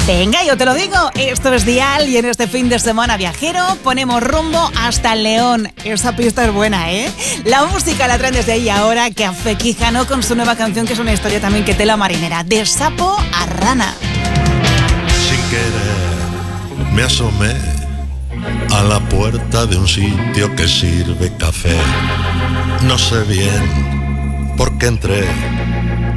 Venga, yo te lo digo, esto es Dial y en este fin de semana viajero ponemos rumbo hasta León. Esa pista es buena, ¿eh? La música la traen desde ahí ahora Café Quijano con su nueva canción, que es una historia también que tela marinera, de sapo a rana. Sin querer me asomé a la puerta de un sitio que sirve café. No sé bien por qué entré,